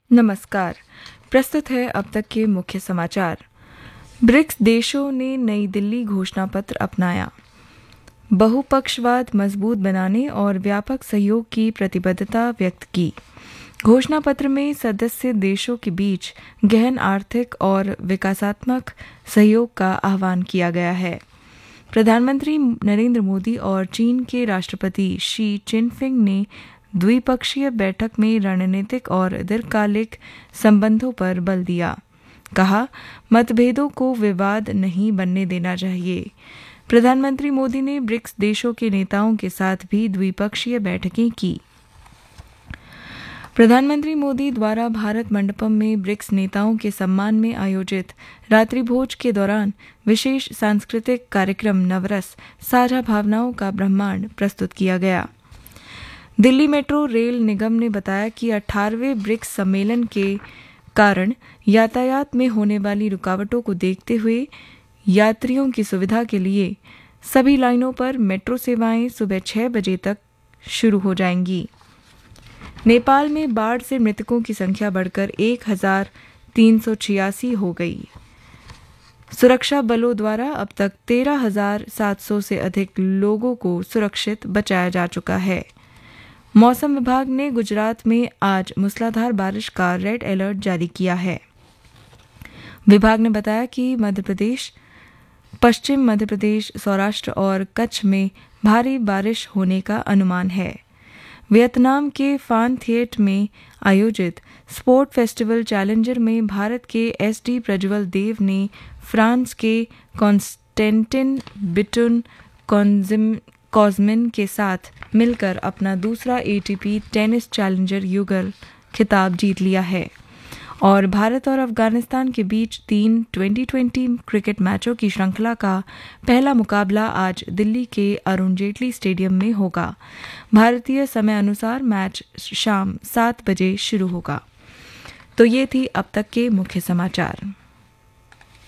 नमस्कार। प्रस्तुत है अब तक के मुख्य समाचार। ब्रिक्स देशों ने नई दिल्ली घोषणा पत्र अपनाया। बहुपक्षवाद मजबूत बनाने और व्यापक सहयोग की प्रतिबद्धता व्यक्त की। घोषणा पत्र में सदस्य देशों के बीच गहन आर्थिक और विकासात्मक सहयोग का आह्वान किया गया है। प्रधानमंत्री नरेंद्र मोदी और चीन के राष्ट्रपति शी चिनफिंग ने द्विपक्षीय बैठक में रणनीतिक और दीर्घकालिक संबंधों पर बल दिया। कहा, मतभेदों को विवाद नहीं बनने देना चाहिए। प्रधानमंत्री मोदी ने ब्रिक्स देशों के नेताओं के साथ भी द्विपक्षीय बैठकें की। प्रधानमंत्री मोदी द्वारा भारत मंडपम में ब्रिक्स नेताओं के सम्मान में आयोजित रात्रिभोज के दौरान विशेष सांस्कृतिक कार्यक्रम नवरस साझा भावनाओं का ब्रह्मांड प्रस्तुत किया गया। दिल्ली मेट्रो रेल निगम ने बताया कि 18वें ब्रिक्स सम्मेलन के कारण यातायात में होने वाली रुकावटों को देखते हुए यात्रियों की सुविधा के लिए सभी लाइनों पर मेट्रो सेवाएं सुबह 6 बजे तक शुरू हो जाएंगी। नेपाल में बाढ़ से मृतकों की संख्या बढ़कर 1386 हो गई। सुरक्षा बलों द्वारा अब तक 13,700 से अधिक लोगों को सुरक्षित बचाया जा चुका है। मौसम विभाग ने गुजरात में आज मूसलाधार बारिश का रेड अलर्ट जारी किया है। विभाग ने बताया कि मध्य प्रदेश, पश्चिम मध्य प्रदेश, सौराष्ट्र और कच्छ में भारी बारिश होने का अनुमान है। वियतनाम के फान थिएट में आयोजित स्पोर्ट फेस्टिवल चैलेंजर में भारत के एसडी प्रज्वल देव ने फ्रांस के कॉन्स्टेंटिन बिटुन कॉजमिन के साथ मिलकर अपना दूसरा एटीपी टेनिस चैलेंजर युगल खिताब जीत लिया है। और भारत और अफगानिस्तान के बीच 3 2020 क्रिकेट मैचों की श्रृंखला का पहला मुकाबला आज दिल्ली के अरुण जेटली स्टेडियम में होगा। भारतीय समय अनुसार मैच शाम 7 बजे शुरू होगा। तो ये थी अब तक के मुख्य समाचार।